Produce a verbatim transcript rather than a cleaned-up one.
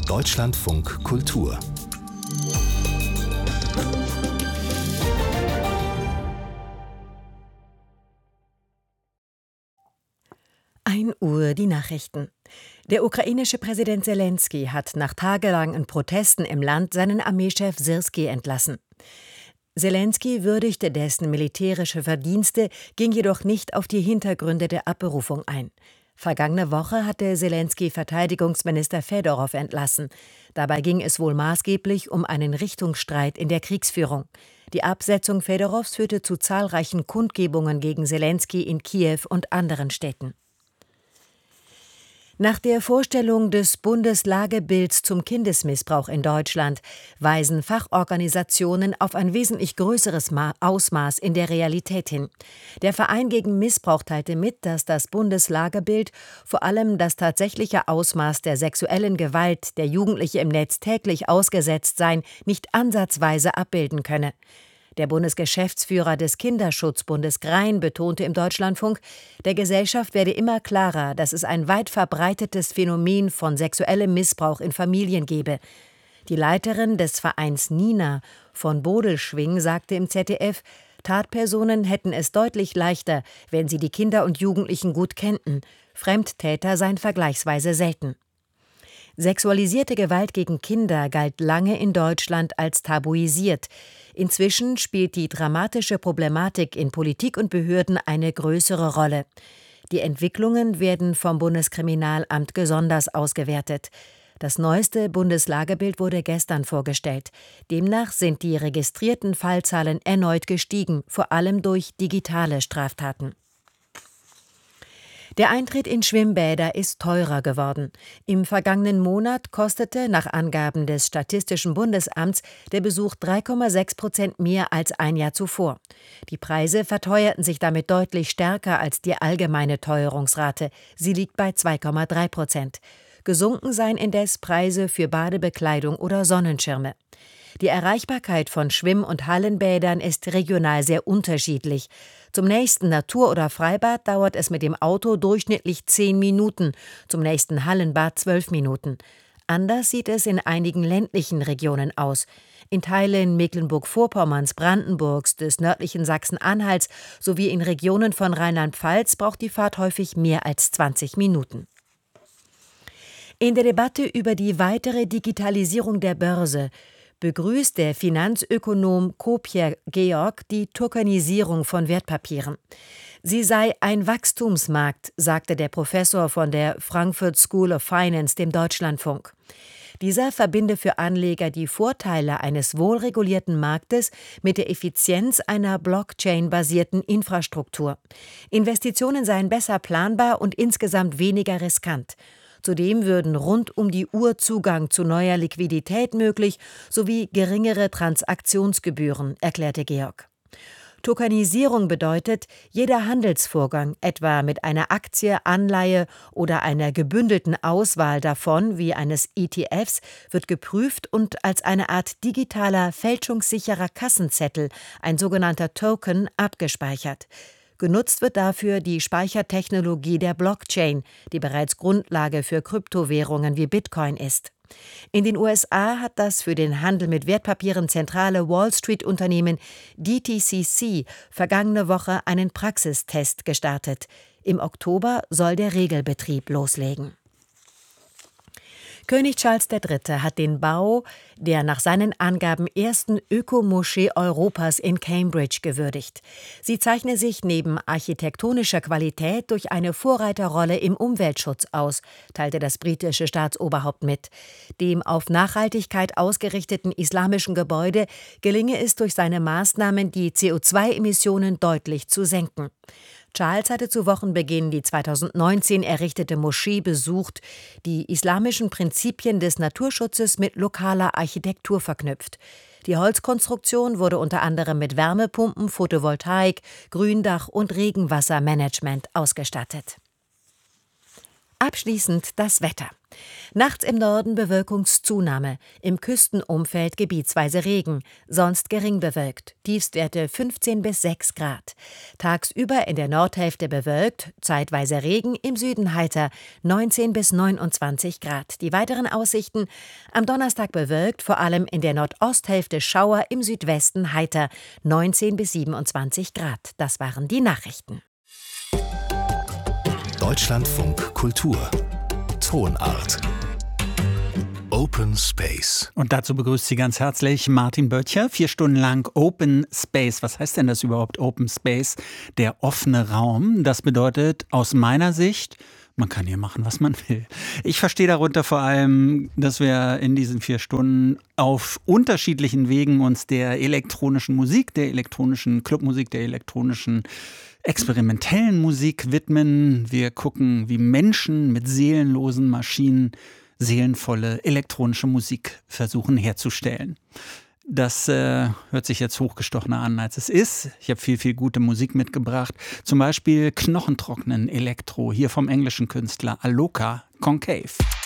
Deutschlandfunk Kultur. ein Uhr die Nachrichten. Der ukrainische Präsident Selenskyj hat nach tagelangen Protesten im Land seinen Armeechef Syrskij entlassen. Selenskyj würdigte dessen militärische Verdienste, ging jedoch nicht auf die Hintergründe der Abberufung ein. Vergangene Woche hatte Selenskyj Verteidigungsminister Fedorow entlassen. Dabei ging es wohl maßgeblich um einen Richtungsstreit in der Kriegsführung. Die Absetzung Fedorows führte zu zahlreichen Kundgebungen gegen Selenskyj in Kiew und anderen Städten. Nach der Vorstellung des Bundeslagebilds zum Kindesmissbrauch in Deutschland weisen Fachorganisationen auf ein wesentlich größeres Ma- Ausmaß in der Realität hin. Der Verein gegen Missbrauch teilte mit, dass das Bundeslagebild vor allem das tatsächliche Ausmaß der sexuellen Gewalt, der Jugendliche im Netz täglich ausgesetzt seien, nicht ansatzweise abbilden könne. Der Bundesgeschäftsführer des Kinderschutzbundes Grein betonte im Deutschlandfunk, der Gesellschaft werde immer klarer, dass es ein weit verbreitetes Phänomen von sexuellem Missbrauch in Familien gebe. Die Leiterin des Vereins Nina von Bodelschwing sagte im Z D F, Tatpersonen hätten es deutlich leichter, wenn sie die Kinder und Jugendlichen gut kennten. Fremdtäter seien vergleichsweise selten. Sexualisierte Gewalt gegen Kinder galt lange in Deutschland als tabuisiert. Inzwischen spielt die dramatische Problematik in Politik und Behörden eine größere Rolle. Die Entwicklungen werden vom Bundeskriminalamt besonders ausgewertet. Das neueste Bundeslagebild wurde gestern vorgestellt. Demnach sind die registrierten Fallzahlen erneut gestiegen, vor allem durch digitale Straftaten. Der Eintritt in Schwimmbäder ist teurer geworden. Im vergangenen Monat kostete nach Angaben des Statistischen Bundesamts der Besuch drei Komma sechs Prozent mehr als ein Jahr zuvor. Die Preise verteuerten sich damit deutlich stärker als die allgemeine Teuerungsrate. Sie liegt bei zwei Komma drei Prozent. Gesunken seien indes Preise für Badebekleidung oder Sonnenschirme. Die Erreichbarkeit von Schwimm- und Hallenbädern ist regional sehr unterschiedlich. Zum nächsten Natur- oder Freibad dauert es mit dem Auto durchschnittlich zehn Minuten, zum nächsten Hallenbad zwölf Minuten. Anders sieht es in einigen ländlichen Regionen aus. In Teilen Mecklenburg-Vorpommerns, Brandenburgs, des nördlichen Sachsen-Anhalts sowie in Regionen von Rheinland-Pfalz braucht die Fahrt häufig mehr als zwanzig Minuten. In der Debatte über die weitere Digitalisierung der Börse begrüßt der Finanzökonom Kopjer Georg die Tokenisierung von Wertpapieren. Sie sei ein Wachstumsmarkt, sagte der Professor von der Frankfurt School of Finance dem Deutschlandfunk. Dieser verbinde für Anleger die Vorteile eines wohlregulierten Marktes mit der Effizienz einer Blockchain-basierten Infrastruktur. Investitionen seien besser planbar und insgesamt weniger riskant. Zudem würden rund um die Uhr Zugang zu neuer Liquidität möglich sowie geringere Transaktionsgebühren, erklärte Georg. Tokenisierung bedeutet, jeder Handelsvorgang, etwa mit einer Aktie, Anleihe oder einer gebündelten Auswahl davon wie eines E T Fs, wird geprüft und als eine Art digitaler, fälschungssicherer Kassenzettel, ein sogenannter Token, abgespeichert. Genutzt wird dafür die Speichertechnologie der Blockchain, die bereits Grundlage für Kryptowährungen wie Bitcoin ist. In den U S A hat das für den Handel mit Wertpapieren zentrale Wall-Street-Unternehmen D T C C vergangene Woche einen Praxistest gestartet. Im Oktober soll der Regelbetrieb loslegen. König Charles der Dritte hat den Bau der nach seinen Angaben ersten Ökomoschee Europas in Cambridge gewürdigt. Sie zeichne sich neben architektonischer Qualität durch eine Vorreiterrolle im Umweltschutz aus, teilte das britische Staatsoberhaupt mit. Dem auf Nachhaltigkeit ausgerichteten islamischen Gebäude gelinge es durch seine Maßnahmen, die C O zwei Emissionen deutlich zu senken. Charles hatte zu Wochenbeginn die zweitausendneunzehn errichtete Moschee besucht, die islamischen Prinzipien des Naturschutzes mit lokaler Architektur verknüpft. Die Holzkonstruktion wurde unter anderem mit Wärmepumpen, Photovoltaik, Gründach und Regenwassermanagement ausgestattet. Abschließend das Wetter. Nachts im Norden Bewölkungszunahme, im Küstenumfeld gebietsweise Regen, sonst gering bewölkt, Tiefstwerte fünfzehn bis sechs Grad. Tagsüber in der Nordhälfte bewölkt, zeitweise Regen, im Süden heiter, neunzehn bis neunundzwanzig Grad. Die weiteren Aussichten: am Donnerstag bewölkt, vor allem in der Nordosthälfte Schauer, im Südwesten heiter, neunzehn bis siebenundzwanzig Grad. Das waren die Nachrichten. Deutschlandfunk Kultur Tonart Open Space. Und dazu begrüßt Sie ganz herzlich Martin Böttcher. Vier Stunden lang Open Space. Was heißt denn das überhaupt, Open Space? Der offene Raum. Das bedeutet aus meiner Sicht, man kann hier machen, was man will. Ich verstehe darunter vor allem, dass wir in diesen vier Stunden auf unterschiedlichen Wegen uns der elektronischen Musik, der elektronischen Clubmusik, der elektronischen experimentellen Musik widmen. Wir gucken, wie Menschen mit seelenlosen Maschinen seelenvolle elektronische Musik versuchen herzustellen. Das äh, hört sich jetzt hochgestochener an, als es ist. Ich habe viel, viel gute Musik mitgebracht. Zum Beispiel knochentrockenen Elektro, hier vom englischen Künstler Alok Concave.